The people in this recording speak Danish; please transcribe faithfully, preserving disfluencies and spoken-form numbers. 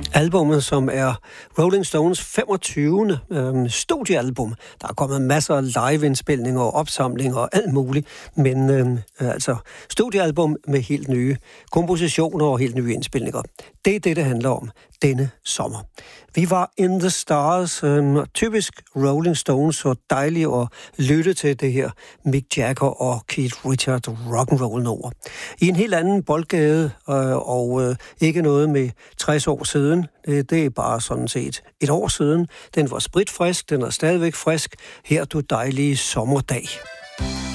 Albummet, som er Rolling Stones femogtyvende Øh, studiealbum. Der er kommet masser af live-indspilninger og opsamlinger og alt muligt, men øh, altså studiealbum med helt nye kompositioner og helt nye indspilninger. Det er det, det handler om denne sommer. Vi var in the stars, øh, typisk Rolling Stones, så dejligt at lytte til det her Mick Jagger og Keith Richards rock'n'roll nummer. I en helt anden boldgade, øh, og øh, ikke noget med tres år siden. Det, det er bare sådan set et år siden. Den var spritfrisk, den er stadigvæk frisk. Her du dejlige sommerdag.